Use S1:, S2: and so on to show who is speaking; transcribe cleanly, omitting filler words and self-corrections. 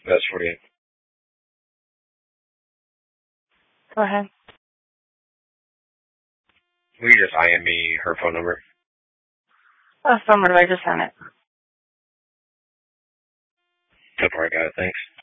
S1: That's 48.
S2: Go ahead.
S1: Will you just IM me her phone number?
S2: Oh, somewhere. I just sent it.
S1: Don't worry, got it. Thanks.